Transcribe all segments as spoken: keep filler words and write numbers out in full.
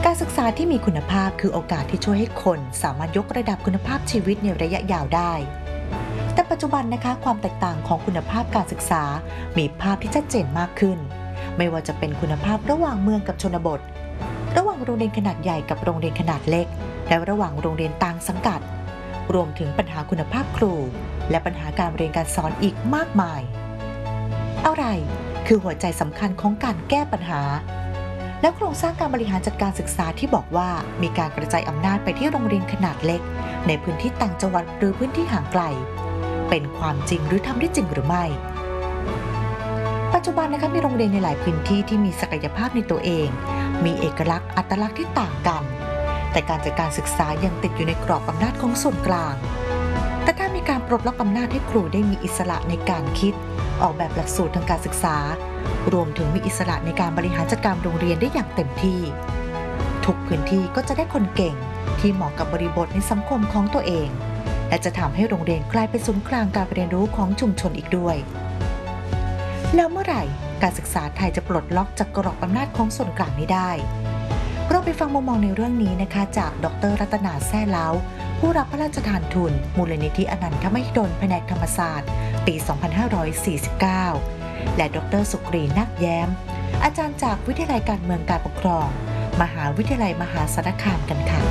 การศึกษาที่มีคุณภาพคือโอกาสที่ช่วยให้คนสามารถยกระดับคุณภาพชีวิตในระยะยาวได้แต่ปัจจุบันนะคะความแตกต่างของคุณภาพการศึกษามีภาพที่ชัดเจนมากขึ้นไม่ว่าจะเป็นคุณภาพระหว่างเมืองกับชนบทระหว่างโรงเรียนขนาดใหญ่กับโรงเรียนขนาดเล็กและระหว่างโรงเรียนต่างสังกัดรวมถึงปัญหาคุณภาพครูและปัญหาการเรียนการสอนอีกมากมายอะไรคือหัวใจสำคัญของการแก้ปัญหาและโครงสร้างการบริหารจัดการศึกษาที่บอกว่ามีการกระจายอำนาจไปที่โรงเรียนขนาดเล็กในพื้นที่ต่างจังหวัดหรือพื้นที่ห่างไกลเป็นความจริงหรือทำได้จริงหรือไม่ปัจจุบันนะคะมีโรงเรียนในหลายพื้นที่ที่มีศักยภาพในตัวเองมีเอกลักษณ์อัตลักษณ์ที่ต่างกันแต่การจัดการศึกษายังติดอยู่ในกรอบอำนาจของส่วนกลางแต่ถ้ามีการปลดล็อกอำนาจให้ครูได้มีอิสระในการคิดออกแบบหลักสูตรทางการศึกษารวมถึงมีอิสระในการบริหารจัดการโรงเรียนได้อย่างเต็มที่ทุกพื้นที่ก็จะได้คนเก่งที่เหมาะกับบริบทในสังคมของตัวเองและจะทำให้โรงเรียนกลายเป็นศูนย์กลางการเรียนรู้ของชุมชนอีกด้วยแล้วเมื่อไหร่การศึกษาไทยจะปลดล็อกจากกรอบอำนาจของส่วนกลางนี้ได้เราไปฟังมุมมองในเรื่องนี้นะคะจากดร.รัตนาแซ่เล้าผู้รับพระราชทานทุนมูลนิธิอนันทมหิดลแผนกธรรมศาสตร์ปี สองพันห้าร้อยสี่สิบเก้า และดร.สุกรีนาคแย้มอาจารย์จากวิทยาลัยการเมืองการปกครองมหาวิทยาลัยมหาสารคามกันค่ะ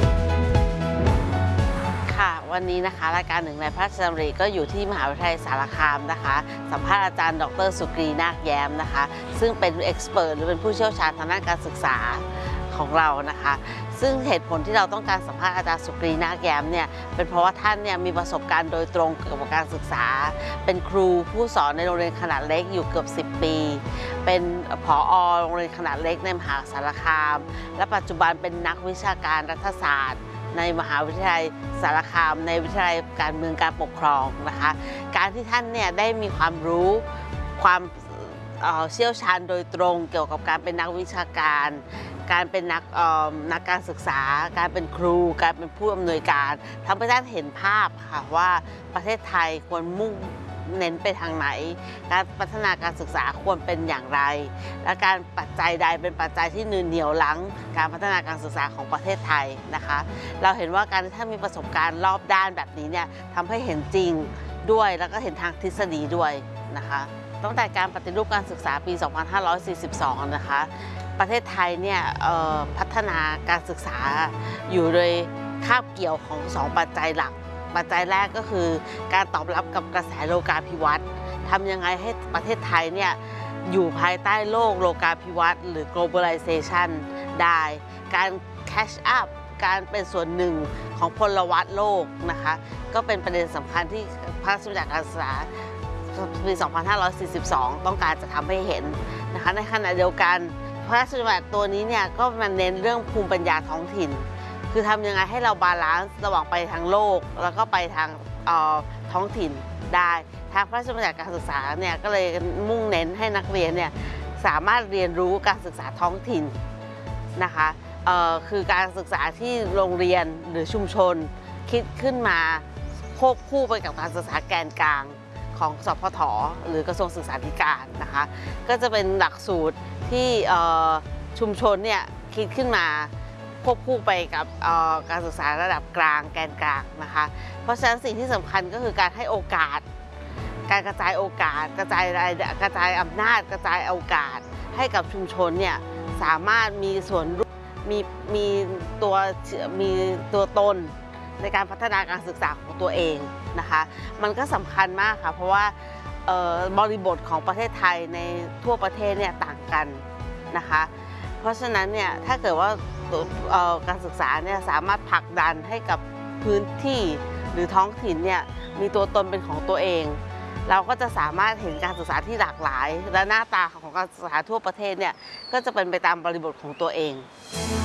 ค่ะวันนี้นะคะรายการหนึ่งในพระราชดำริก็อยู่ที่มหาวิทยาลัยสารคามนะคะสัมภาษณ์อาจารย์ดร.สุกรีนาคแย้มนะคะซึ่งเป็นเอ็กซ์เพรสหรือเป็นผู้เชี่ยวชาญทางด้านการศึกษาของเรานะคะซึ่งเหตุผลที่เราต้องการสัมภาษณ์อาจารย์สุกรีนาคแย้มเนี่ยเป็นเพราะว่าท่านเนี่ยมีประสบการณ์โดยตรงเกี่ยวกับการศึกษาเป็นครูผู้สอนในโรงเรียนขนาดเล็กอยู่เกือบสิบปีเป็นผอ.โรงเรียนขนาดเล็กในมหาสารคามและปัจจุบันเป็นนักวิชาการรัฐศาสตร์ในมหาวิทยาลัยสารคามในวิทยาลัยการเมืองการปกครองนะคะการที่ท่านเนี่ยได้มีความรู้ความเชี่ยวชาญโดยตรงเกี่ยวกับการเป็นนักวิชาการการเป็นนักนักการศึกษาการเป็นครูการเป็นผู้อำนวยการทำให้ท่านเห็นภาพค่ะว่าประเทศไทยควรมุ่งเน้นไปทางไหนการพัฒนาการศึกษาควรเป็นอย่างไรและการปัจจัยใดเป็นปัจจัยที่เหนี่ยวรั้งการพัฒนาการศึกษาของประเทศไทยนะคะเราเห็นว่าการที่ท่านมีประสบการณ์รอบด้านแบบนี้เนี่ยทำให้เห็นจริงด้วยแล้วก็เห็นทางทฤษฎีด้วยนะคะตั้งแต่การปฏิรูปการศึกษาปี สองพันห้าร้อยสี่สิบสอง นะคะประเทศไทยเนี่ยพัฒนาการศึกษาอยู่โดยคาบเกี่ยวของสองปัจจัยหลักปัจจัยแรกก็คือการตอบรับกับกระแสโลกาภิวัตน์ทำยังไงให้ประเทศไทยเนี่ยอยู่ภายใต้โลกโลกาภิวัตน์หรือ globalization ได้การ catch up การเป็นส่วนหนึ่งของพลวัตโลกนะคะก็เป็นประเด็นสำคัญที่พระราชบัญญัติการศึกษาปี สองพันห้าร้อยสี่สิบสอง ต้องการจะทำให้เห็นนะคะในขณะเดียวกันพระราชบัญญัติตัวนี้เนี่ยก็มาเน้นเรื่องภูมิปัญญาท้องถิ่นคือทำยังไงให้เราบาลานซ์ระหว่างไปทางโลกแล้วก็ไปทางท้องถิ่นได้ทางพระราชบัญญัติการศึกษาเนี่ยก็เลยมุ่งเน้นให้นักเรียนเนี่ยสามารถเรียนรู้การศึกษาท้องถิ่นนะคะคือการศึกษาที่โรงเรียนหรือชุมชนคิดขึ้นมาควบคู่ไปกับการศึกษาแกนกลางของสพท.หรือกระทรวงศึกษาธิการนะคะก็จะเป็นหลักสูตรที่ชุมชนเนี่ยคิดขึ้นมาควบคู่ไปกับการศึกษาระดับกลางแกนกลางนะคะเพราะฉะนั้นสิ่งที่สำคัญก็คือการให้โอกาสการกระจายโอกาสกระจายรายกระจายอำนาจกระจายโอกาสให้กับชุมชนเนี่ยสามารถมีส่วนร่วมมีมีตัวมีตัวตนในการพัฒนาการศึกษาของตัวเองนะคะมันก็สำคัญมากค่ะเพราะว่าบริบทของประเทศไทยในทั่วประเทศเนี่ยต่างกันนะคะเพราะฉะนั้นเนี่ยถ้าเกิดว่าการศึกษาเนี่ยสามารถผลักดันให้กับพื้นที่หรือท้องถิ่นเนี่ยมีตัวตนเป็นของตัวเองเราก็จะสามารถเห็นการศึกษาที่หลากหลายและหน้าตาของการศึกษาทั่วประเทศเนี่ยก็จะเป็นไปตามบริบทของตัวเอง